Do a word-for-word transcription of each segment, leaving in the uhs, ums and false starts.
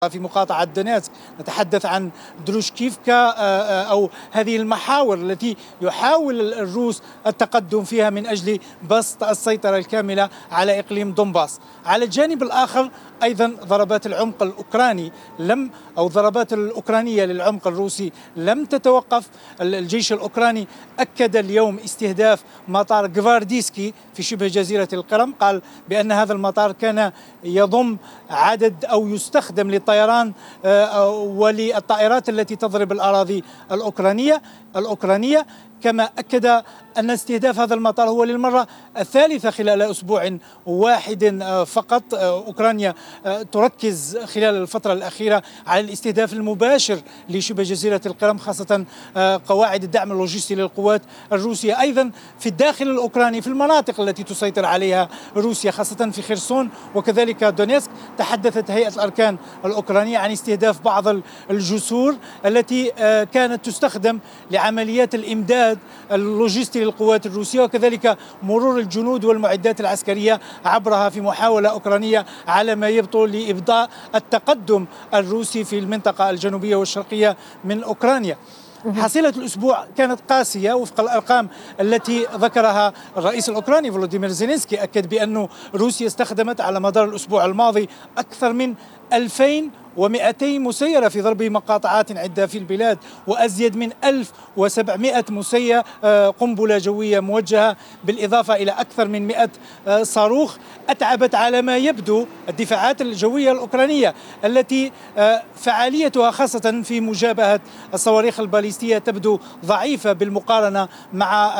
في مقاطعة دونيتسك، نتحدث عن دروشكيفكا أو هذه المحاور التي يحاول الروس التقدم فيها من أجل بسط السيطرة الكاملة على إقليم دونباس. على الجانب الآخر أيضا ضربات العمق الأوكراني لم أو الضربات الأوكرانية للعمق الروسي لم تتوقف. الجيش الأوكراني أكد اليوم استهداف مطار غفارديسكي في شبه جزيرة القرم، قال بأن هذا المطار كان يضم عدد أو يستخدم للطيران وللطائرات التي تضرب الأراضي الأوكرانية الأوكرانية كما أكد أن استهداف هذا المطار هو للمرة الثالثة خلال أسبوع واحد فقط. أوكرانيا تركز خلال الفترة الأخيرة على الاستهداف المباشر لشبه جزيرة القرم، خاصة قواعد الدعم اللوجستي للقوات الروسية. أيضا في الداخل الأوكراني في المناطق التي تسيطر عليها روسيا خاصة في خرسون وكذلك دونيتسك، تحدثت هيئة الأركان الأوكرانية عن استهداف بعض الجسور التي كانت تستخدم لعمليات الإمداد اللوجستي للقوات الروسية وكذلك مرور الجنود والمعدات العسكرية عبرها في محاولة أوكرانية على ما يبدو لإبطاء التقدم الروسي في المنطقة الجنوبية والشرقية من أوكرانيا. حصيلة الأسبوع كانت قاسية وفق الأرقام التي ذكرها الرئيس الأوكراني فولوديمير زيلينسكي. أكد بأن روسيا استخدمت على مدار الأسبوع الماضي أكثر من ألفين ومئتين مسيرة في ضرب مقاطعات عدة في البلاد، وأزيد من ألف وسبعمئة مسيرة قنبلة جوية موجهة، بالإضافة إلى أكثر من مئة صاروخ أتعبت على ما يبدو الدفاعات الجوية الأوكرانية التي فعاليتها خاصة في مجابهة الصواريخ الباليستية تبدو ضعيفة بالمقارنة مع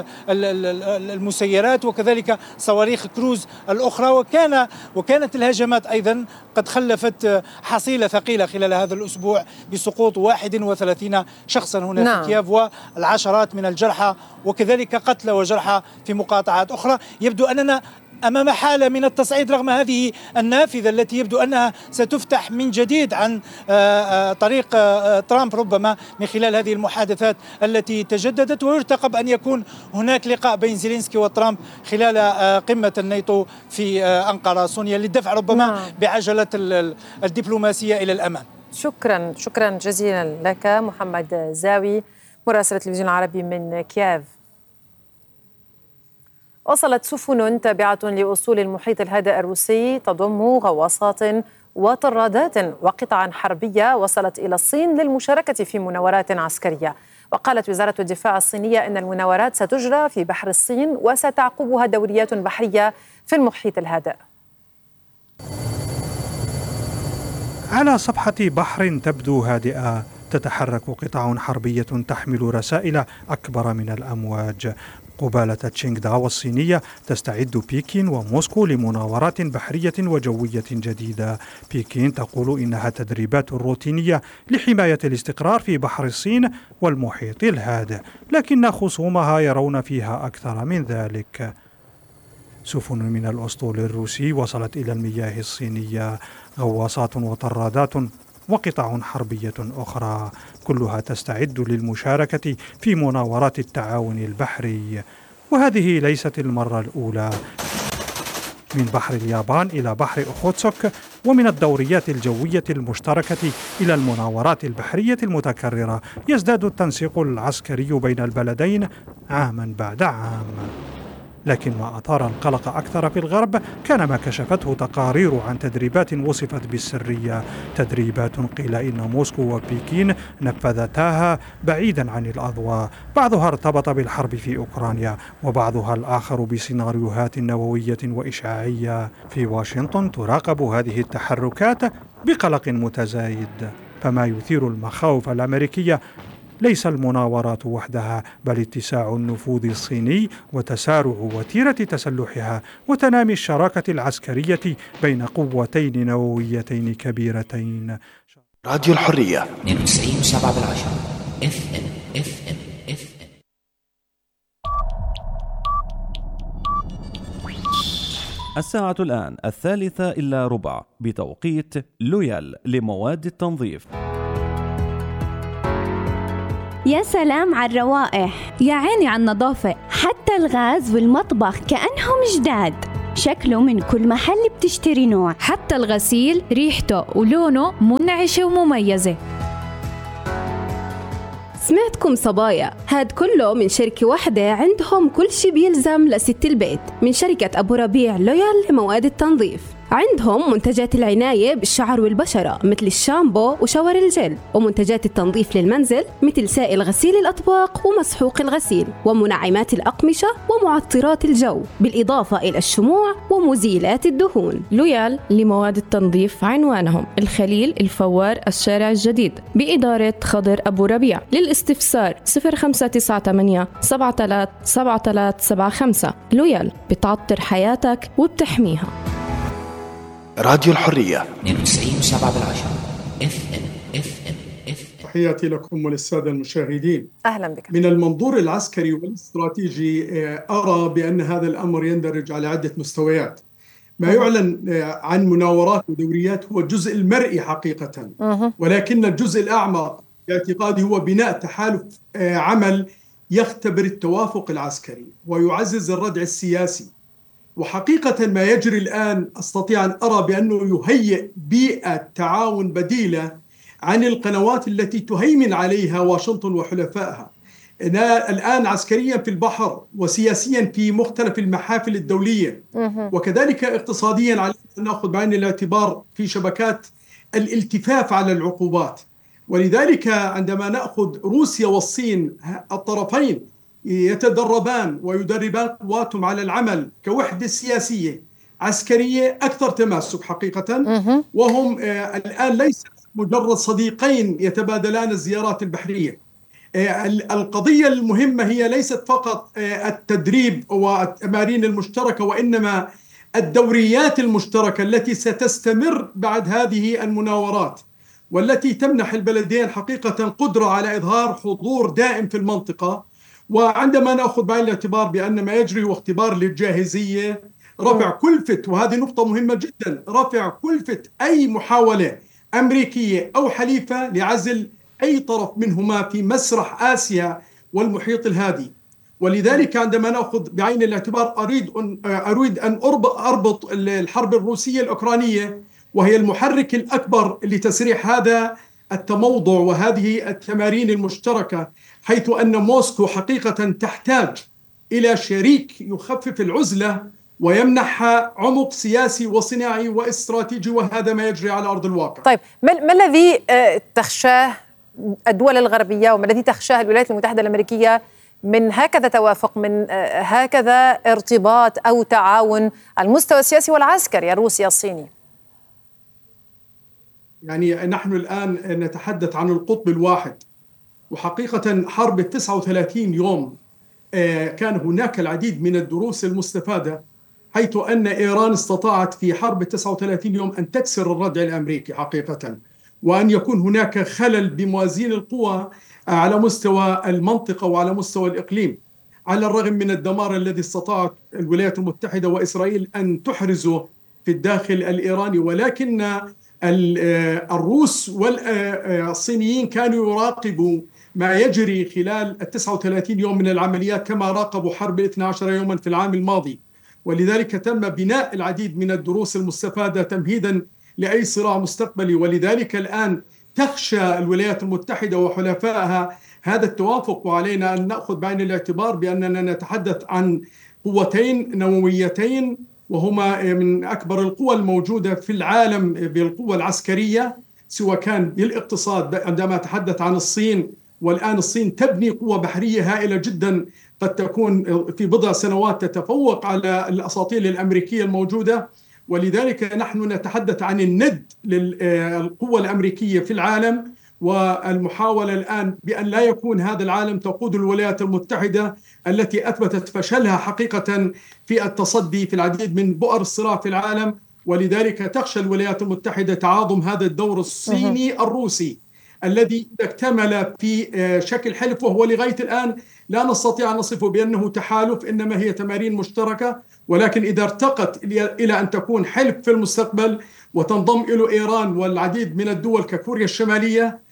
المسيرات وكذلك صواريخ كروز الأخرى. وكان وكانت الهجمات أيضا قد خلفت حصيلة ثقيلة خلال هذا الأسبوع بسقوط واحد وثلاثين شخصا هنا نعم. في كييف، والعشرات من الجرحى وكذلك قتلى وجرحى في مقاطعات أخرى. يبدو أننا أمام حالة من التصعيد رغم هذه النافذة التي يبدو أنها ستفتح من جديد عن طريق ترامب ربما من خلال هذه المحادثات التي تجددت. ويرتقب أن يكون هناك لقاء بين زيلينسكي وترامب خلال قمة الناتو في أنقرة صونيا للدفع ربما نعم. بعجلة الدبلوماسية إلى الأمام. شكرا شكرا جزيلا لك محمد زاوي مراسل التلفزيون العربي من كييف. وصلت سفن تابعة لأسطول المحيط الهادئ الروسي تضم غواصات وطرادات وقطعا حربية وصلت إلى الصين للمشاركة في مناورات عسكرية. وقالت وزارة الدفاع الصينية أن المناورات ستجرى في بحر الصين وستعقبها دوريات بحرية في المحيط الهادئ. على صفحة بحر تبدو هادئة تتحرك قطع حربية تحمل رسائل أكبر من الأمواج. قبالة تشينغداو الصينية تستعد بكين وموسكو لمناورات بحرية وجوية جديدة. بكين تقول إنها تدريبات روتينية لحماية الاستقرار في بحر الصين والمحيط الهادئ، لكن خصومها يرون فيها أكثر من ذلك. سفن من الأسطول الروسي وصلت إلى المياه الصينية، غواصات وطرادات وقطع حربية أخرى كلها تستعد للمشاركة في مناورات التعاون البحري. وهذه ليست المرة الأولى. من بحر اليابان إلى بحر أوخوتسك، ومن الدوريات الجوية المشتركة إلى المناورات البحرية المتكررة، يزداد التنسيق العسكري بين البلدين عاما بعد عام. لكن ما أثار القلق أكثر في الغرب كان ما كشفته تقارير عن تدريبات وصفت بالسرية، تدريبات قيل إن موسكو وبكين نفذتاها بعيدا عن الأضواء، بعضها ارتبط بالحرب في أوكرانيا وبعضها الآخر بسيناريوهات نووية وإشعاعية. في واشنطن تراقب هذه التحركات بقلق متزايد، فما يثير المخاوف الأمريكية ليس المناورات وحدها بل اتساع النفوذ الصيني وتسارع وتيرة تسلحها وتنامي الشراكة العسكرية بين قوتين نوويتين كبيرتين. راديو الحرية اثنين وتسعين وسبعة بالعشرة اف ام اف ام اف ام. الساعة الآن الثالثة إلا ربع بتوقيت لويال لمواد التنظيف. يا سلام على الروائح، يا عيني على النظافة، حتى الغاز والمطبخ كأنهم جداد. شكله من كل محل بتشتري نوع. حتى الغسيل ريحته ولونه منعشة ومميزة. سمعتكم صبايا، هاد كله من شركة واحدة عندهم كل شي بيلزم لست البيت، من شركة أبو ربيع لويال لمواد التنظيف. عندهم منتجات العناية بالشعر والبشرة مثل الشامبو وشاور الجل، ومنتجات التنظيف للمنزل مثل سائل غسيل الأطباق ومسحوق الغسيل، ومنعمات الأقمشة ومعطرات الجو، بالإضافة إلى الشموع ومزيلات الدهون. لويال لمواد التنظيف عنوانهم الخليل الفوار الشارع الجديد بإدارة خضر أبو ربيع. للاستفسار صفر خمسة تسعة ثمانية سبعة ثلاثة سبعة ثلاثة سبعة خمسة. لويال بتعطر حياتك وبتحميها. راديو الحرية اثنين وتسعين وسبعة بالعشرة اف ام اف ام اف ام. تحياتي لكم وللسادة المشاهدين. أهلا بك. من المنظور العسكري والاستراتيجي أرى بأن هذا الأمر يندرج على عدة مستويات. ما يعلن عن مناورات ودوريات هو الجزء المرئي حقيقة، ولكن الجزء الأعمق باعتقادي هو بناء تحالف عمل يختبر التوافق العسكري ويعزز الردع السياسي. وحقيقة ما يجري الآن أستطيع أن أرى بأنه يهيئ بيئة تعاون بديلة عن القنوات التي تهيمن عليها واشنطن وحلفائها. الآن عسكريا في البحر وسياسيا في مختلف المحافل الدولية، وكذلك اقتصاديا علينا أن نأخذ بعين الاعتبار في شبكات الالتفاف على العقوبات. ولذلك عندما نأخذ روسيا والصين الطرفين يتدربان ويدربان قواتهم على العمل كوحدة سياسية عسكرية أكثر تماسك حقيقة، وهم الآن ليس مجرد صديقين يتبادلان الزيارات البحرية. القضية المهمة هي ليست فقط التدريب والتمارين المشتركة، وإنما الدوريات المشتركة التي ستستمر بعد هذه المناورات، والتي تمنح البلدين حقيقة قدرة على إظهار حضور دائم في المنطقة. وعندما نأخذ بعين الاعتبار بأن ما يجري هو اختبار للجاهزية، رفع كلفة، وهذه نقطة مهمة جدا، رفع كلفة أي محاولة أمريكية أو حليفة لعزل أي طرف منهما في مسرح آسيا والمحيط الهادي. ولذلك عندما نأخذ بعين الاعتبار أريد أن أريد أن أربط الحرب الروسية الأوكرانية، وهي المحرك الأكبر لتسريح هذا التموضع وهذه التمارين المشتركة، حيث أن موسكو حقيقة تحتاج إلى شريك يخفف العزلة ويمنحها عمق سياسي وصناعي واستراتيجي، وهذا ما يجري على أرض الواقع. طيب، ما الذي تخشاه الدول الغربية وما الذي تخشاه الولايات المتحدة الأمريكية من هكذا توافق، من هكذا ارتباط أو تعاون على المستوى السياسي والعسكري الروسي الصيني؟ يعني نحن الآن نتحدث عن القطب الواحد، وحقيقة حرب التسعة وثلاثين يوم كان هناك العديد من الدروس المستفادة، حيث أن إيران استطاعت في حرب التسعة وثلاثين يوم أن تكسر الردع الأمريكي حقيقة، وأن يكون هناك خلل بموازين القوى على مستوى المنطقة وعلى مستوى الإقليم، على الرغم من الدمار الذي استطاعت الولايات المتحدة وإسرائيل أن تحرزه في الداخل الإيراني. ولكن الروس والصينيين كانوا يراقبوا ما يجري خلال التسعة وثلاثين يوم من العمليات كما راقبوا حرب الاثنى عشر يوما في العام الماضي، ولذلك تم بناء العديد من الدروس المستفادة تمهيدا لأي صراع مستقبلي. ولذلك الآن تخشى الولايات المتحدة وحلفائها هذا التوافق، وعلينا أن نأخذ بعين الاعتبار بأننا نتحدث عن قوتين نوويتين، وهما من أكبر القوى الموجودة في العالم بالقوة العسكرية، سواء كان بالاقتصاد عندما تحدث عن الصين، والآن الصين تبني قوة بحرية هائلة جدا قد تكون في بضع سنوات تتفوق على الأساطيل الأمريكية الموجودة. ولذلك نحن نتحدث عن الند للقوة الأمريكية في العالم، والمحاولة الآن بأن لا يكون هذا العالم تقود الولايات المتحدة التي أثبتت فشلها حقيقة في التصدي في العديد من بؤر الصراع في العالم. ولذلك تخشى الولايات المتحدة تعاظم هذا الدور الصيني الروسي الذي اكتمل في شكل حلف، وهو لغاية الآن لا نستطيع أن نصفه بأنه تحالف، إنما هي تمارين مشتركة. ولكن إذا ارتقت إلى أن تكون حلف في المستقبل وتنضم إلى إيران والعديد من الدول ككوريا الشمالية،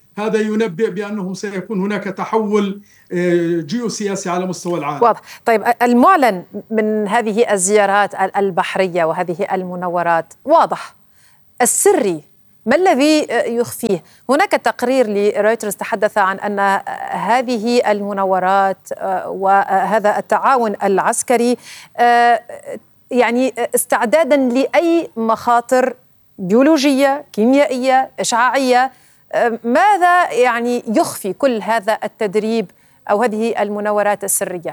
هذا ينبئ بأنه سيكون هناك تحول جيوسياسي على مستوى العالم. واضح. طيب المعلن من هذه الزيارات البحرية وهذه المناورات واضح، السري ما الذي يخفيه؟ هناك تقرير لرويترز تحدث عن أن هذه المناورات وهذا التعاون العسكري يعني استعدادا لأي مخاطر بيولوجية، كيميائية، إشعاعية. ماذا يعني يخفي كل هذا التدريب أو هذه المناورات السرية؟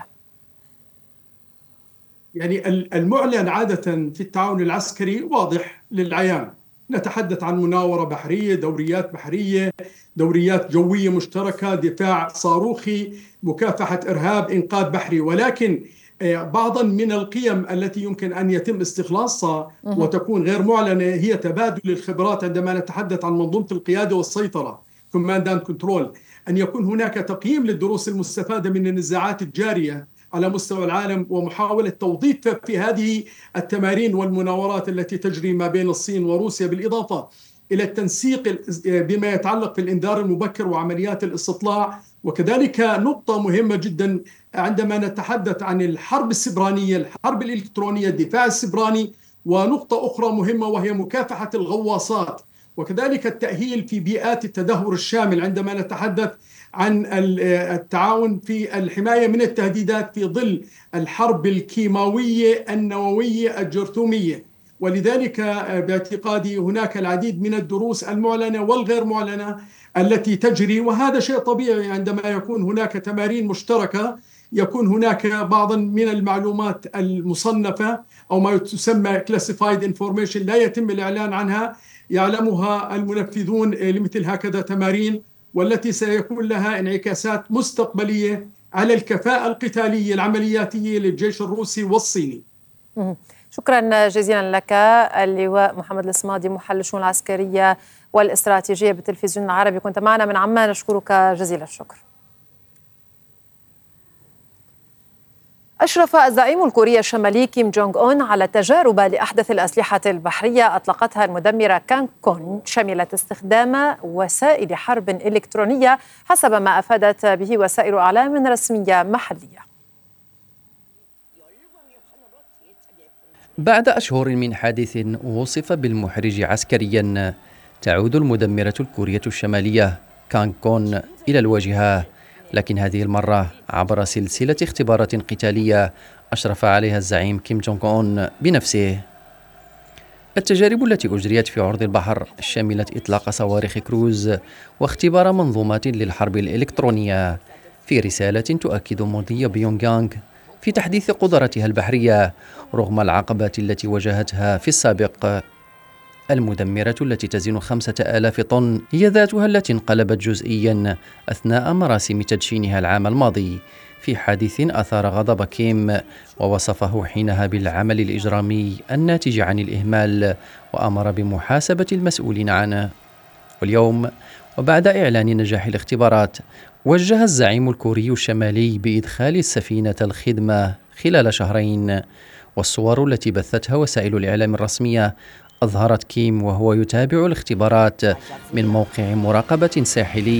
يعني المعلن عادة في التعاون العسكري واضح للعيان، نتحدث عن مناورة بحرية، دوريات بحرية، دوريات جوية مشتركة، دفاع صاروخي، مكافحة إرهاب، إنقاذ بحري، ولكن بعضا من القيم التي يمكن أن يتم استخلاصها وتكون غير معلنة هي تبادل الخبرات. عندما نتحدث عن منظومة القيادة والسيطرة Command and Control، أن يكون هناك تقييم للدروس المستفادة من النزاعات الجارية على مستوى العالم ومحاولة توظيف في هذه التمارين والمناورات التي تجري ما بين الصين وروسيا، بالإضافة إلى التنسيق بما يتعلق في الإنذار المبكر وعمليات الاستطلاع. وكذلك نقطة مهمة جدا عندما نتحدث عن الحرب السبرانية، الحرب الإلكترونية، الدفاع السبراني، ونقطة أخرى مهمة وهي مكافحة الغواصات، وكذلك التأهيل في بيئات التدهور الشامل عندما نتحدث عن التعاون في الحماية من التهديدات في ظل الحرب الكيماوية النووية الجرثومية. ولذلك باعتقادي هناك العديد من الدروس المعلنة والغير معلنة التي تجري، وهذا شيء طبيعي عندما يكون هناك تمارين مشتركة، يكون هناك بعض من المعلومات المصنفة أو ما تسمى classified information لا يتم الإعلان عنها، يعلمها المنفذون لمثل هكذا تمارين، والتي سيكون لها انعكاسات مستقبلية على الكفاءة القتالية العملياتية للجيش الروسي والصيني. شكرا جزيلا لك اللواء محمد الصمادي، محلل الشؤون العسكرية والاستراتيجية بالتلفزيون العربي، كنت معنا من عمان، نشكرك جزيل الشكر. أشرف الزعيم الكوري الشمالي كيم جونغ أون على تجارب لأحدث الأسلحة البحرية أطلقتها المدمرة كانكون، شملت استخدام وسائل حرب إلكترونية حسب ما أفادت به وسائل إعلام رسمية محلية. بعد أشهر من حادث وصف بالمحرج عسكريا، تعود المدمرة الكورية الشمالية كانكون إلى الواجهة، لكن هذه المرة عبر سلسلة اختبارات قتالية أشرف عليها الزعيم كيم جونغ أون بنفسه. التجارب التي أجريت في عرض البحر شملت إطلاق صواريخ كروز واختبار منظومات للحرب الإلكترونية، في رسالة تؤكد مضي بيونغ يانغ في تحديث قدرتها البحرية رغم العقبات التي واجهتها في السابق. المدمرة التي تزن خمسة آلاف طن هي ذاتها التي انقلبت جزئيا أثناء مراسم تدشينها العام الماضي في حادث أثار غضب كيم، ووصفه حينها بالعمل الإجرامي الناتج عن الإهمال، وأمر بمحاسبة المسؤولين عنه. واليوم وبعد إعلان نجاح الاختبارات، وجه الزعيم الكوري الشمالي بإدخال السفينة الخدمة خلال شهرين، والصور التي بثتها وسائل الإعلام الرسمية أظهرت كيم وهو يتابع الاختبارات من موقع مراقبة ساحلي.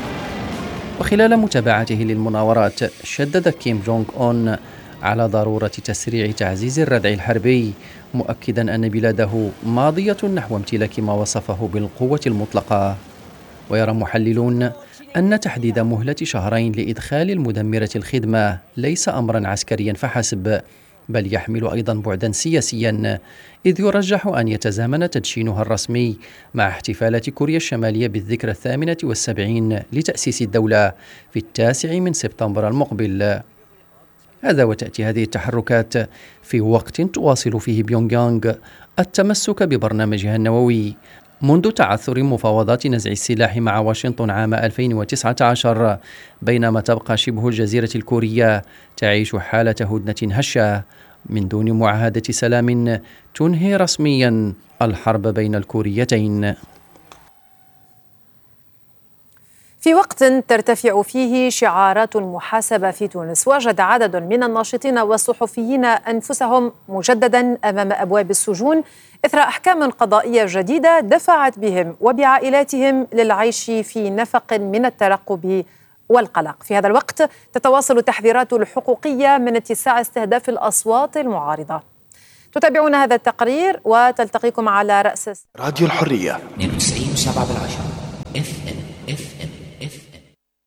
وخلال متابعته للمناورات شدد كيم جونغ أون على ضرورة تسريع تعزيز الردع الحربي، مؤكدا أن بلاده ماضية نحو امتلاك ما وصفه بالقوة المطلقة. ويرى محللون أن تحديد مهلة شهرين لإدخال المدمرة الخدمة ليس أمرا عسكريا فحسب، بل يحمل أيضا بعدا سياسيا، إذ يرجح أن يتزامن تدشينها الرسمي مع احتفالات كوريا الشمالية بالذكرى الثامنة والسبعين لتأسيس الدولة في التاسع من سبتمبر المقبل. هذا وتأتي هذه التحركات في وقت تواصل فيه بيونغ يانغ التمسك ببرنامجها النووي منذ تعثر مفاوضات نزع السلاح مع واشنطن عام ألفين وتسعة عشر، بينما تبقى شبه الجزيرة الكورية تعيش حالة هدنة هشة من دون معاهدة سلام تنهي رسميا الحرب بين الكوريتين. في وقت ترتفع فيه شعارات المحاسبة في تونس، وجد عدد من الناشطين والصحفيين أنفسهم مجددا أمام أبواب السجون إثر أحكام قضائية جديدة دفعت بهم وبعائلاتهم للعيش في نفق من الترقب والقلق. في هذا الوقت تتواصل التحذيرات الحقوقية من اتساع استهداف الأصوات المعارضة. تتابعون هذا التقرير وتلتقيكم على رأس راديو الحرية اثنين وتسعين وسبعة بالعشرة اف ام اف ام اف ام.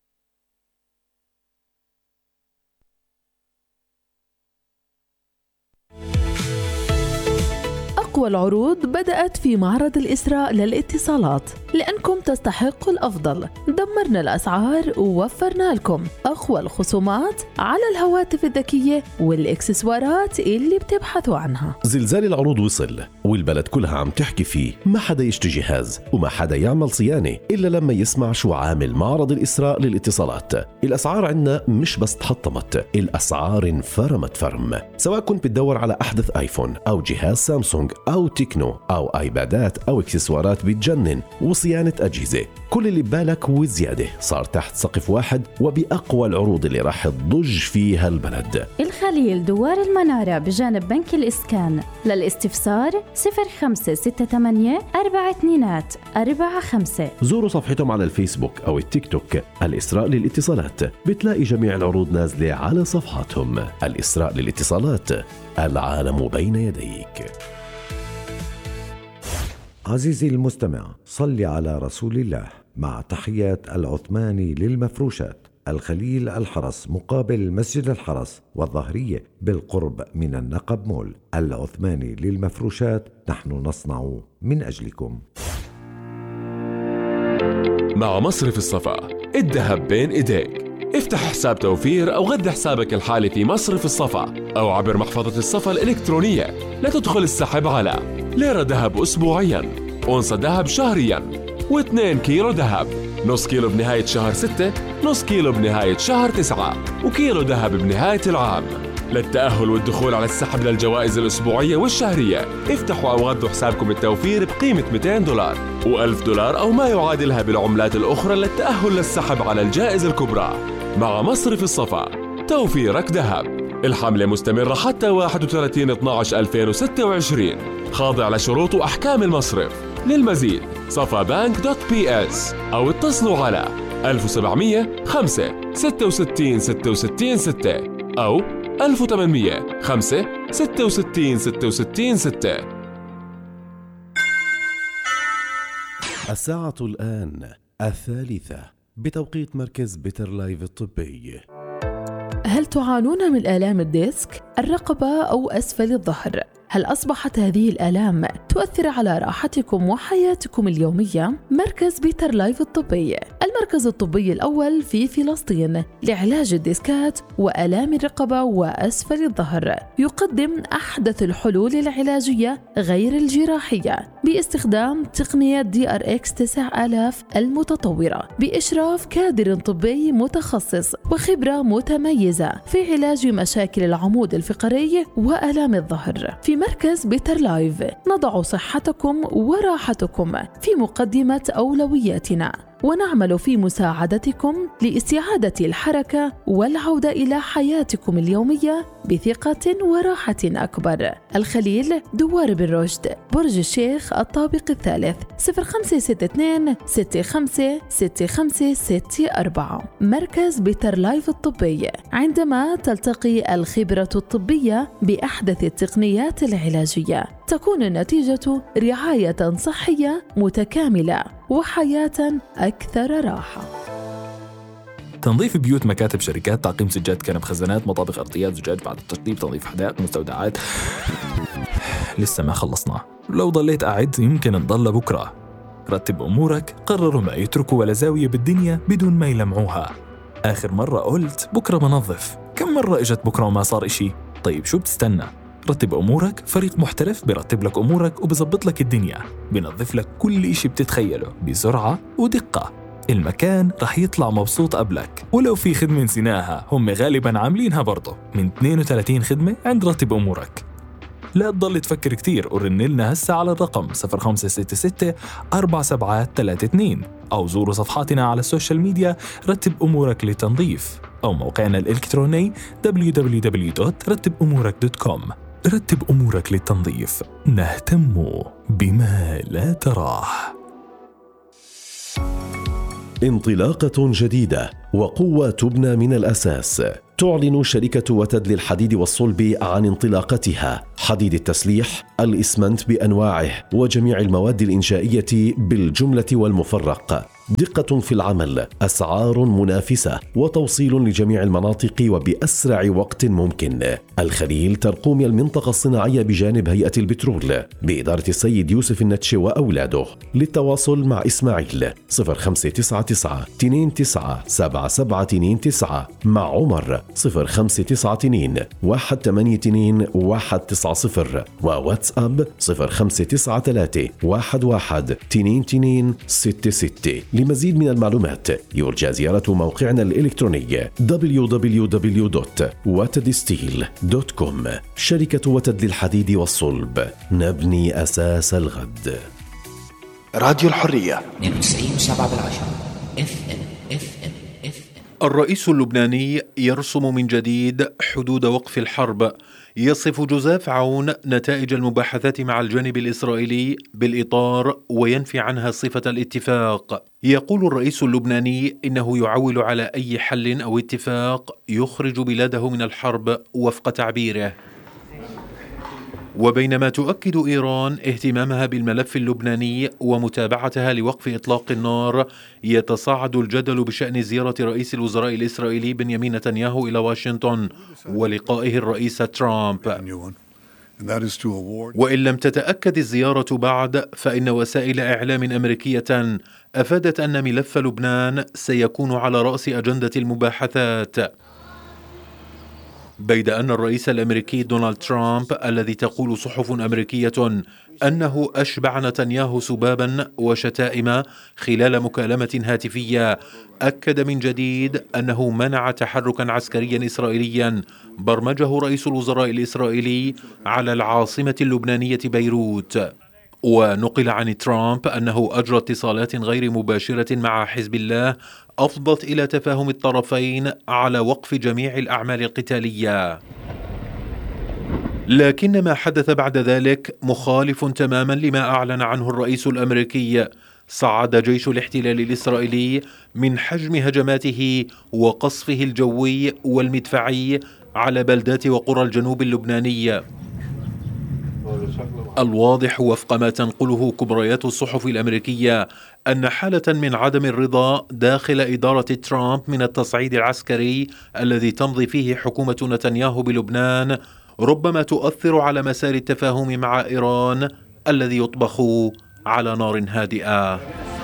أقوى العروض بدأت في معرض الإسراء للاتصالات، لأنكم تستحقوا الأفضل. دمرنا الأسعار ووفرنا لكم أقوى الخصومات على الهواتف الذكية والإكسسوارات اللي بتبحثوا عنها. زلزال العروض وصل والبلد كلها عم تحكي فيه، ما حدا يشتري جهاز وما حدا يعمل صيانة إلا لما يسمع شو عامل معرض الإسراء للاتصالات. الأسعار عنا مش بس تحطمت، الأسعار انفرمت فرم. سواء كنت بتدور على أحدث آيفون أو جهاز سامسونج أو تكنو أو آيبادات أو إكسسوارات بتجنن وصيانة أجهزة، كل اللي ببالك وزيادة صار تحت سقف واحد وبأقوى العروض اللي راح تضج فيها البلد. الخليل دوار المنارة بجانب بنك الإسكان. للاستفسار صفر خمسة ستة ثمانية أربعة اثنين أربعة خمسة. زوروا صفحتهم على الفيسبوك أو التيك توك الإسراء للاتصالات، بتلاقي جميع العروض نازلة على صفحاتهم. الإسراء للاتصالات، العالم بين يديك. عزيزي المستمع، صل على رسول الله. مع تحيات العثماني للمفروشات، الخليل الحرس مقابل مسجد الحرس والظهرية بالقرب من النقب مول. العثماني للمفروشات، نحن نصنع من أجلكم. مع مصرف الصفا، الذهب بين إيديك. افتح حساب توفير أو غذي حسابك الحالي في مصرف الصفا أو عبر محفظة الصفا الإلكترونية لتدخل السحب على ليرة ذهب أسبوعياً، أونصة ذهب شهرياً، واثنين كيلو ذهب، نص كيلو بنهاية شهر ستة، نص كيلو بنهاية شهر تسعة، وكيلو ذهب بنهاية العام. للتأهل والدخول على السحب للجوائز الأسبوعية والشهرية، افتحوا أو غذوا حسابكم التوفير بقيمة مئتين دولار وألف دولار أو ما يعادلها بالعملات الأخرى للتأهل للسحب على الجائزة الكبرى. مع مصرف الصفا، توفيرك ذهب. الحملة مستمرة حتى واحد وثلاثين اثني عشر ألفين وستة وعشرين، خاضع لشروط وأحكام المصرف. للمزيد صفا بانك دوت بي اس أو اتصلوا على ألف وسبعمية خمسة ستة وستين ستة وستين ستة أو ألف وثمانمية خمسة ستة وستين ستة وستين ستة. الساعة الآن الثالثة بتوقيت مركز بيتر لايف الطبي. هل تعانون من آلام الديسك، الرقبة أو أسفل الظهر؟ هل أصبحت هذه الآلام تؤثر على راحتكم وحياتكم اليومية؟ مركز بيتر لايف الطبي، المركز الطبي الأول في فلسطين لعلاج الديسكات وآلام الرقبة وأسفل الظهر، يقدم أحدث الحلول العلاجية غير الجراحية باستخدام تقنية دي آر إكس تسعة آلاف المتطورة بإشراف كادر طبي متخصص وخبرة متميزة في علاج مشاكل العمود الفقري وآلام الظهر. في مركز بيتر لايف نضع صحتكم وراحتكم في مقدمة أولوياتنا، ونعمل في مساعدتكم لاستعادة الحركة والعودة إلى حياتكم اليومية بثقة وراحة أكبر. الخليل دوار بن رشد، برج الشيخ الطابق الثالث، صفر خمسة ستة اثنين ستة خمسة ستة خمسة ستة أربعة. مركز بيتر لايف الطبي، عندما تلتقي الخبرة الطبية بأحدث التقنيات العلاجية تكون النتيجة رعاية صحية متكاملة وحياة أكثر راحة. تنظيف بيوت، مكاتب، شركات، تعقيم سجاد، كنب، خزانات، مطابخ، أرضيات، زجاج، بعد التشطيب، تنظيف حدائق، مستودعات. لسه ما خلصنا، لو ضليت قاعد يمكن نضل بكرة. رتب أمورك، قرروا ما يتركوا ولا زاوية بالدنيا بدون ما يلمعوها. آخر مرة قلت بكرة بنظف، كم مرة إجت بكرة وما صار إشي؟ طيب شو بتستنى؟ رتب أمورك، فريق محترف برتب لك أمورك وبزبط لك الدنيا، بنظف لك كل إشي بتتخيله بسرعة ودقة. المكان رح يطلع مبسوط قبلك، ولو في خدمة نسيناها هم غالباً عاملينها برضه من اثنين وثلاثين خدمة عند رتب أمورك. لا تضل تفكر كتير ورن لنا هسه على الرقم صفر خمسة ستة ستة أربعة سبعة ثلاثة اثنين أو زوروا صفحاتنا على السوشيال ميديا رتب أمورك للتنظيف أو موقعنا الإلكتروني دبليو دبليو دبليو دوت رتب أمورك دوت كوم. رتب أمورك للتنظيف، نهتم بما لا تراه. انطلاقة جديدة وقوة تبنى من الأساس. تعلن شركة وتد للحديد والصلب عن انطلاقتها حديد التسليح، الإسمنت بأنواعه وجميع المواد الإنشائية بالجملة والمفرق. دقة في العمل، أسعار منافسة وتوصيل لجميع المناطق وبأسرع وقت ممكن. الخليل ترقوم المنطقة الصناعية بجانب هيئة البترول بإدارة السيد يوسف النتشي وأولاده. للتواصل مع إسماعيل صفر خمسة تسعة تسعة اثنين تسعة سبعة سبعة اثنين تسعة، مع عمر صفر خمسة تسعة اثنين واحد ثمانية اثنين واحد تسعة صفر، وواتساب صفر خمسة تسعة ثلاثة واحد واحد اثنين اثنين ستة ستة. لمزيد من المعلومات يرجى زيارة موقعنا الإلكتروني دبليو دبليو دبليو دوت وتد ستيل دوت كوم. شركة وتد للحديد والصلب، نبني أساس الغد. راديو الحرية تسعين وسبعة بالعشرة اف ام اف ام اف ام. الرئيس اللبناني يرسم من جديد حدود وقف الحرب. يصف جوزيف عون نتائج المباحثات مع الجانب الإسرائيلي بالإطار وينفي عنها صفة الاتفاق. يقول الرئيس اللبناني إنه يعول على أي حل أو اتفاق يخرج بلاده من الحرب وفق تعبيره. وبينما تؤكد إيران اهتمامها بالملف اللبناني ومتابعتها لوقف إطلاق النار، يتصاعد الجدل بشأن زيارة رئيس الوزراء الإسرائيلي بنيامين نتنياهو إلى واشنطن ولقائه الرئيس ترامب. وإن لم تتأكد الزيارة بعد، فإن وسائل إعلام أمريكية أفادت أن ملف لبنان سيكون على رأس أجندة المباحثات، بيد أن الرئيس الأمريكي دونالد ترامب الذي تقول صحف أمريكية أنه أشبع نتنياهو سبابا وشتائم خلال مكالمة هاتفية، أكد من جديد أنه منع تحركا عسكريا إسرائيليا برمجه رئيس الوزراء الإسرائيلي على العاصمة اللبنانية بيروت. ونقل عن ترامب أنه أجرى اتصالات غير مباشرة مع حزب الله أفضت إلى تفاهم الطرفين على وقف جميع الأعمال القتالية. لكن ما حدث بعد ذلك مخالف تماما لما أعلن عنه الرئيس الأمريكي. صعد جيش الاحتلال الإسرائيلي من حجم هجماته وقصفه الجوي والمدفعي على بلدات وقرى الجنوب اللبناني. الواضح وفق ما تنقله كبريات الصحف الأمريكية أن حالة من عدم الرضا داخل إدارة ترامب من التصعيد العسكري الذي تمضي فيه حكومة نتنياهو بلبنان ربما تؤثر على مسار التفاهم مع إيران الذي يطبخ على نار هادئة.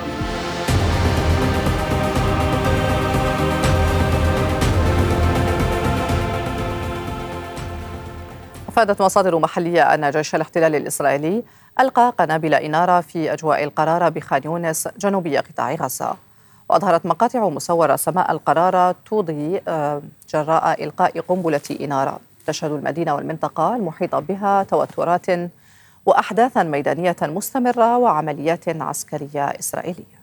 أفادت مصادر محلية أن جيش الاحتلال الإسرائيلي ألقى قنابل إنارة في أجواء القرارة بخان يونس جنوبي قطاع غزة. وأظهرت مقاطع مصورة سماء القرارة توضي جراء إلقاء قنبلة إنارة. تشهد المدينة والمنطقة المحيطة بها توترات وأحداثا ميدانية مستمرة وعمليات عسكرية إسرائيلية.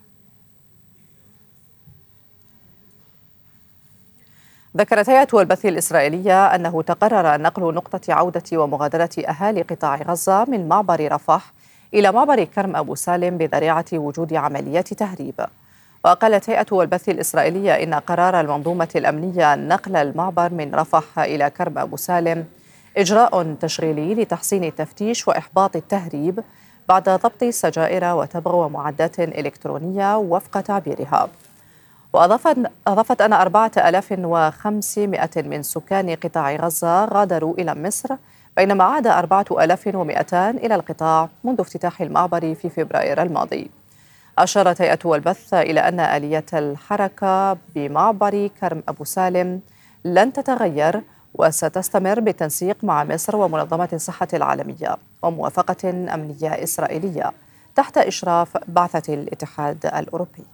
ذكرت هيئة البث الإسرائيلية أنه تقرر نقل نقطة عودة ومغادرة أهالي قطاع غزة من معبر رفح إلى معبر كرم أبو سالم بذريعة وجود عمليات تهريب. وقالت هيئة البث الإسرائيلية إن قرار المنظومة الأمنية نقل المعبر من رفح إلى كرم أبو سالم إجراء تشغيلي لتحسين التفتيش وإحباط التهريب بعد ضبط سجائر وتبغ ومعدات إلكترونية وفق تعبيرها. وأضافت أضافت أن أربعة آلاف وخمسمائة من سكان قطاع غزة غادروا إلى مصر، بينما عاد أربعة آلاف ومئتين إلى القطاع منذ افتتاح المعبر في فبراير الماضي. أشارت هيئة البث إلى أن آلية الحركة بمعبر كرم أبو سالم لن تتغير وستستمر بالتنسيق مع مصر ومنظمة الصحة العالمية وموافقة أمنية إسرائيلية تحت إشراف بعثة الاتحاد الأوروبي.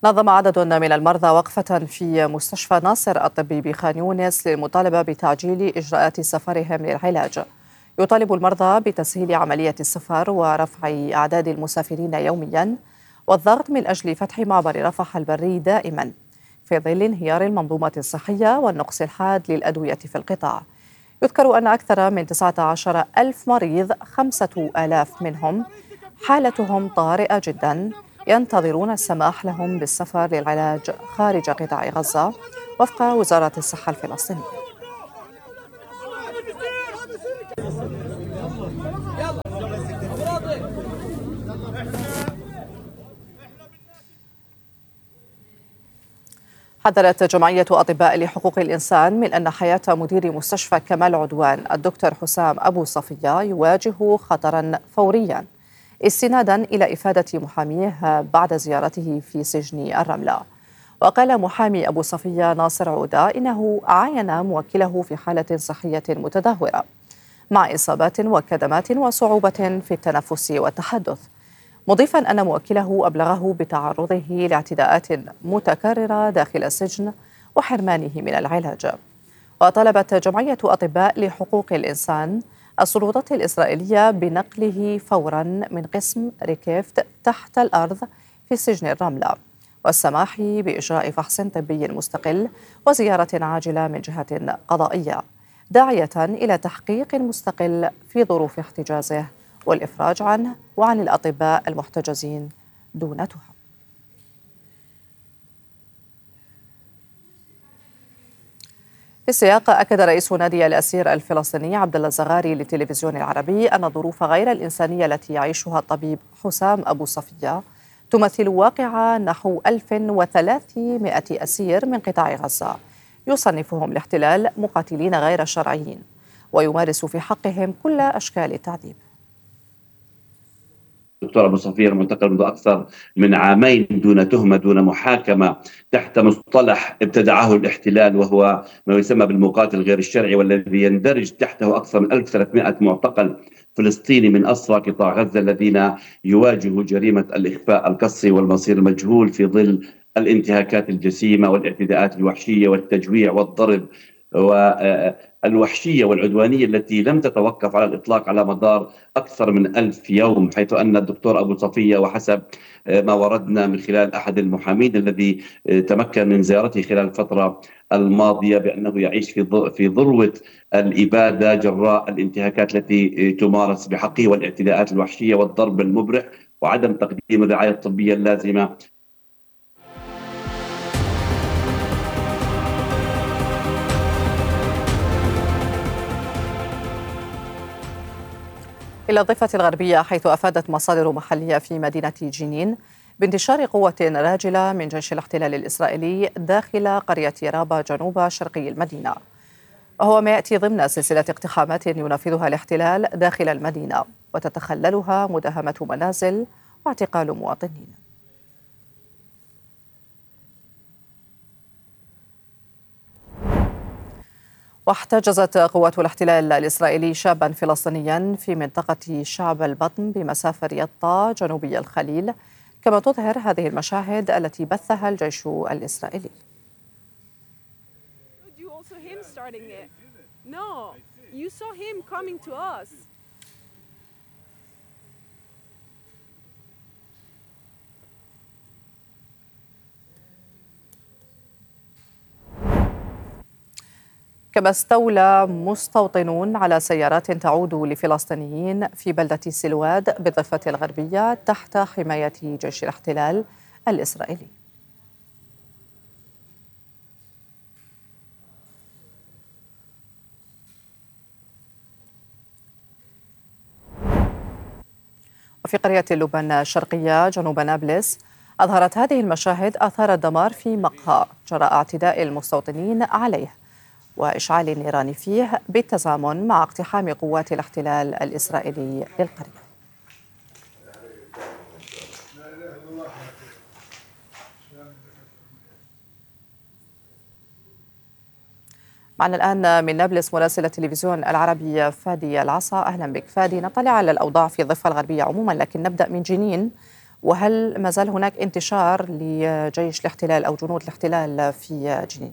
نظم عدد من المرضى وقفة في مستشفى ناصر الطبي بخان يونس للمطالبة بتعجيل إجراءات سفرهم للعلاج. يطالب المرضى بتسهيل عملية السفر ورفع أعداد المسافرين يوميا والضغط من أجل فتح معبر رفح البري دائما في ظل انهيار المنظومة الصحية والنقص الحاد للأدوية في القطاع. يذكر أن أكثر من تسعة عشر ألف مريض، خمسة آلاف منهم حالتهم طارئة جدا، ينتظرون السماح لهم بالسفر للعلاج خارج قطاع غزة وفق وزارة الصحة الفلسطينية. حذرت جمعية أطباء لحقوق الإنسان من أن حياة مدير مستشفى كمال عدوان الدكتور حسام أبو صفية يواجه خطرا فوريا، استنادا إلى إفادة محاميه بعد زيارته في سجن الرملة. وقال محامي أبو صفية ناصر عودة إنه عاين موكله في حالة صحية متدهورة مع إصابات وكدمات وصعوبة في التنفس والتحدث، مضيفا أن موكله أبلغه بتعرضه لاعتداءات متكررة داخل السجن وحرمانه من العلاج. وطلبت جمعية أطباء لحقوق الإنسان السلطات الإسرائيلية بنقله فورا من قسم ريكيفت تحت الأرض في سجن الرملة والسماح بإجراء فحص طبي مستقل وزيارة عاجلة من جهة قضائية، داعية إلى تحقيق مستقل في ظروف احتجازه والإفراج عنه وعن الأطباء المحتجزين دون تهم. في السياق، أكد رئيس نادي الأسير الفلسطيني عبد الله الزغاري للتلفزيون العربي أن الظروف غير الإنسانية التي يعيشها الطبيب حسام أبو صفية تمثل واقع نحو ألف وثلاثمائة أسير من قطاع غزة يصنفهم الاحتلال مقاتلين غير شرعيين ويمارس في حقهم كل أشكال التعذيب. الدكتور أبو صفية المعتقل منذ أكثر من عامين دون تهمة دون محاكمة تحت مصطلح ابتدعه الاحتلال وهو ما يسمى بالمقاتل غير الشرعي، والذي يندرج تحته أكثر من ألف وثلاثمائة معتقل فلسطيني من أسرى قطاع غزة الذين يواجهوا جريمة الإخفاء القسري والمصير المجهول في ظل الانتهاكات الجسيمة والاعتداءات الوحشية والتجويع والضرب والوحشية والعدوانية التي لم تتوقف على الإطلاق على مدار أكثر من ألف يوم، حيث أن الدكتور أبو صفية وحسب ما وردنا من خلال أحد المحامين الذي تمكن من زيارته خلال الفترة الماضية بأنه يعيش في في ذروة الإبادة جراء الانتهاكات التي تمارس بحقه والاعتداءات الوحشية والضرب المبرح وعدم تقديم الرعاية الطبية اللازمة. إلى الضفة الغربية، حيث أفادت مصادر محلية في مدينة جنين بانتشار قوة راجلة من جيش الاحتلال الإسرائيلي داخل قرية رابا جنوب شرقي المدينة، وهو ما يأتي ضمن سلسلة اقتحامات ينفذها الاحتلال داخل المدينة وتتخللها مداهمة منازل واعتقال مواطنين. واحتجزت قوات الاحتلال الإسرائيلي شابا فلسطينيا في منطقة شعب البطن بمسافة يطا جنوبي الخليل، كما تظهر هذه المشاهد التي بثها الجيش الإسرائيلي. كما استولى مستوطنون على سيارات تعود لفلسطينيين في بلدة سلواد بالضفة الغربية تحت حماية جيش الاحتلال الإسرائيلي. وفي قرية لبنان الشرقية جنوب نابلس، أظهرت هذه المشاهد آثار الدمار في مقهى جراء اعتداء المستوطنين عليه وإشعال النيران فيه بالتزامن مع اقتحام قوات الاحتلال الإسرائيلي للقرية. معنا الآن من نابلس مراسل التلفزيون العربي فادي العصا. أهلا بك فادي. نطلع على الأوضاع في الضفة الغربية عموما، لكن نبدأ من جنين وهل ما زال هناك انتشار لجيش الاحتلال أو جنود الاحتلال في جنين؟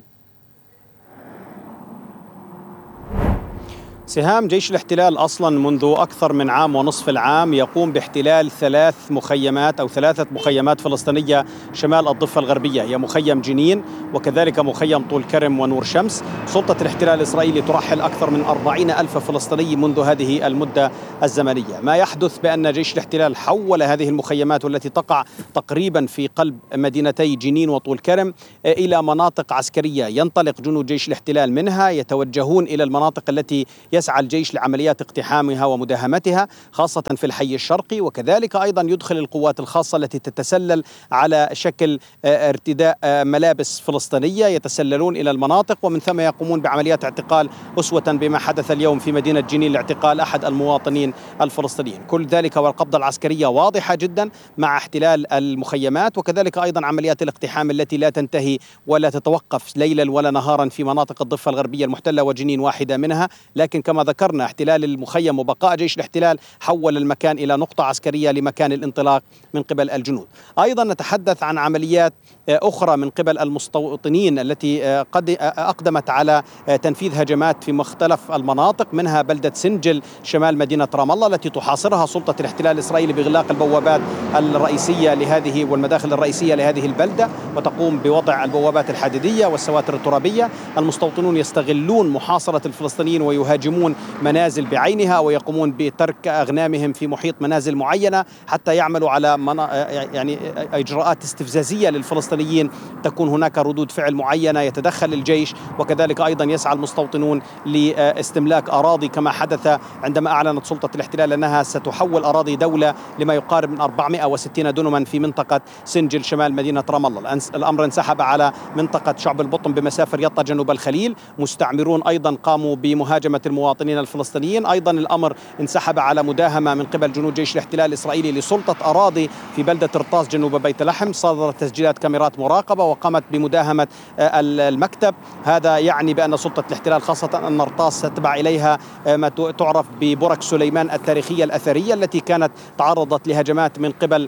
سهام، جيش الاحتلال أصلا منذ أكثر من عام ونصف العام يقوم باحتلال ثلاث مخيمات أو ثلاثة مخيمات فلسطينية شمال الضفة الغربية، هي مخيم جنين وكذلك مخيم طول كرم ونور شمس. سلطة الاحتلال الإسرائيلي ترحل أكثر من أربعين ألف فلسطيني منذ هذه المدة الزمنية. ما يحدث بأن جيش الاحتلال حول هذه المخيمات والتي تقع تقريبا في قلب مدينتي جنين وطول كرم إلى مناطق عسكرية ينطلق جنود جيش الاحتلال منها، يتوجهون إلى المناطق التي يسعى الجيش لعمليات اقتحامها ومداهمتها خاصة في الحي الشرقي، وكذلك أيضا يدخل القوات الخاصة التي تتسلل على شكل ارتداء ملابس فلسطينية، يتسللون إلى المناطق ومن ثم يقومون بعمليات اعتقال أسوة بما حدث اليوم في مدينة جنين لاعتقال أحد المواطنين الفلسطينيين. كل ذلك والقبضة العسكرية واضحة جدا مع احتلال المخيمات، وكذلك أيضا عمليات الاقتحام التي لا تنتهي ولا تتوقف ليلا ولا نهارا في مناطق الضفة الغربية المحتلة، وجنين واحدة منها. لكن كما ذكرنا احتلال المخيم وبقاء جيش الاحتلال حول المكان إلى نقطة عسكرية لمكان الانطلاق من قبل الجنود. أيضا نتحدث عن عمليات أخرى من قبل المستوطنين التي قد أقدمت على تنفيذ هجمات في مختلف المناطق، منها بلدة سنجل شمال مدينة رام الله التي تحاصرها سلطة الاحتلال الإسرائيلي بإغلاق البوابات الرئيسية لهذه والمداخل الرئيسية لهذه البلدة، وتقوم بوضع البوابات الحديدية والسواتر الترابية. المستوطنون يستغلون محاصرة الفلسطينيين ويهاجمون منازل بعينها ويقومون بترك أغنامهم في محيط منازل معينة حتى يعملوا على منا... يعني إجراءات استفزازية للفلسطينيين، تكون هناك ردود فعل معينة، يتدخل الجيش، وكذلك أيضا يسعى المستوطنون لاستملاك أراضي كما حدث عندما أعلنت سلطة الاحتلال أنها ستحول أراضي دولة لما يقارب من أربعمائة وستين دنما في منطقة سنجل شمال مدينة رام الله. الأمر انسحب على منطقة شعب البطن بمسافة يطا جنوب الخليل. مستعمرون أيضا قاموا بمهاجمة المواطنين الفلسطينيين. أيضا الأمر انسحب على مداهمة من قبل جنود جيش الاحتلال الإسرائيلي لسلطة أراضي في بلدة رطاس جنوب بيت لحم. صدرت تسجيلات كاميرات مراقبة وقامت بمداهمة المكتب. هذا يعني بأن سلطة الاحتلال خاصة أن رطاس تتبع إليها ما تعرف ببرك سليمان التاريخية الأثرية التي كانت تعرضت لهجمات من قبل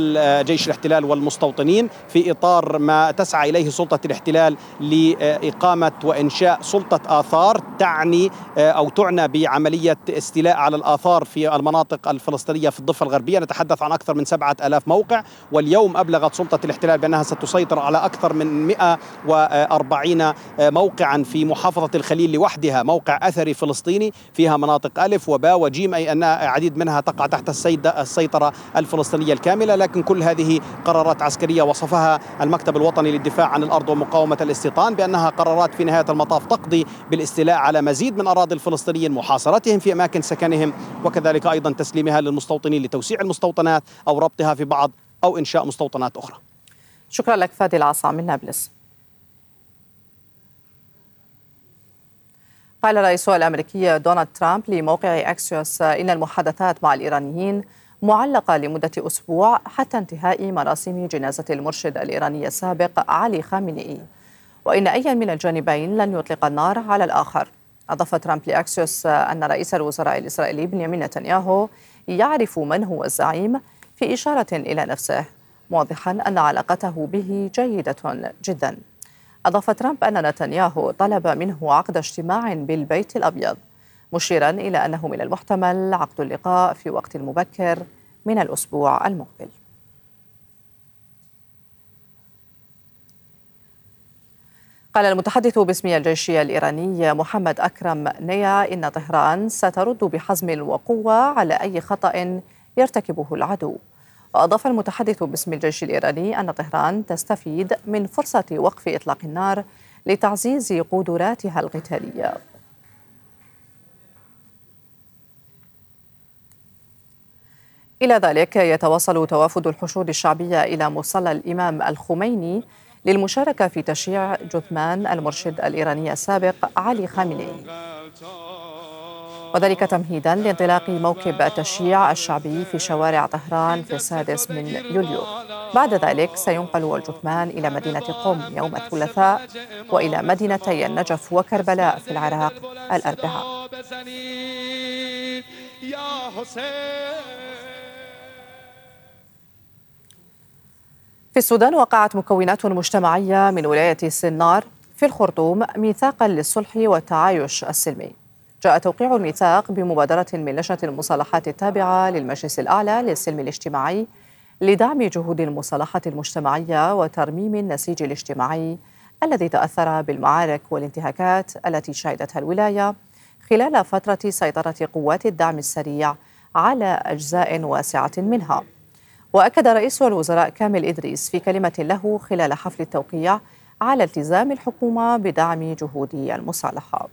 جيش الاحتلال والمستوطنين، في إطار ما تسعى إليه سلطة الاحتلال لإقامة وإنشاء سلطة آثار تعني أو تعنى بعملية استيلاء على الآثار في المناطق الفلسطينية في الضفة الغربية. نتحدث عن أكثر من سبعة آلاف موقع، واليوم أبلغت سلطة الاحتلال بأنها ستسيطر على أكثر من مئة وأربعين موقعا في محافظة الخليل لوحدها، موقع أثري فلسطيني فيها مناطق ألف وباء وجيم، أي أن عديد منها تقع تحت السيطرة الفلسطينية الكاملة. لكن كل هذه قرارات عسكرية وصفها المكتب الوطني للدفاع عن الأرض ومقاومة الاستيطان بأنها قرارات في نهاية المطاف تقضي بالاستيلاء على مزيد من أراضي الفلسطينيين، محاصرتهم في أماكن سكنهم، وكذلك أيضا تسليمها للمستوطنين لتوسيع المستوطنات أو ربطها في بعض أو إنشاء مستوطنات أخرى. شكرا لك فادي العصا من نابلس. قال الرئيس الأمريكي دونالد ترامب لموقع أكسيوس إن المحادثات مع الإيرانيين معلقة لمدة أسبوع حتى انتهاء مراسم جنازة المرشد الإيراني السابق علي خامنئي، وإن أي من الجانبين لن يطلق النار على الآخر. أضاف ترامب لأكسيوس أن رئيس الوزراء الإسرائيلي بنيامين نتنياهو يعرف من هو الزعيم، في إشارة إلى نفسه، موضحا أن علاقته به جيدة جدا. أضاف ترامب أن نتنياهو طلب منه عقد اجتماع بالبيت الأبيض، مشيرا إلى أنه من المحتمل عقد اللقاء في وقت مبكر من الأسبوع المقبل. قال المتحدث باسم الجيش الإيراني محمد أكرم نيا إن طهران سترد بحزم وقوة على أي خطأ يرتكبه العدو. وأضاف المتحدث باسم الجيش الإيراني أن طهران تستفيد من فرصة وقف إطلاق النار لتعزيز قدراتها القتالية. إلى ذلك يتواصل توافد الحشود الشعبية إلى مصلى الإمام الخميني للمشاركة في تشييع جثمان المرشد الإيراني السابق علي خامنئي، وذلك تمهيدا لانطلاق موكب التشييع الشعبي في شوارع طهران في السادس من يوليو. بعد ذلك سينقل الجثمان إلى مدينة قم يوم الثلاثاء، وإلى مدينتي النجف وكربلاء في العراق الأربعاء. في السودان وقعت مكونات مجتمعية من ولاية سنار في الخرطوم ميثاقا للصلح والتعايش السلمي. جاء توقيع الميثاق بمبادرة من لجنة المصالحات التابعة للمجلس الأعلى للسلم الاجتماعي لدعم جهود المصالحة المجتمعية وترميم النسيج الاجتماعي الذي تأثر بالمعارك والانتهاكات التي شهدتها الولاية خلال فترة سيطرة قوات الدعم السريع على أجزاء واسعة منها. وأكد رئيس الوزراء كامل إدريس في كلمة له خلال حفل التوقيع على التزام الحكومة بدعم جهود المصالحة.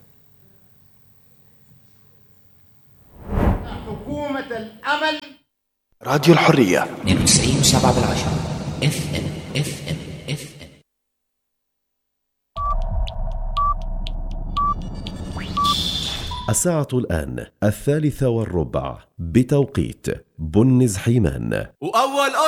حكومة الأمل. راديو الحرية اثنين وتسعين وسبعة بالعشرة اف ام اف ام اف ام. الساعة الآن الثالثة والربع بتوقيت بنز حيمان. وأول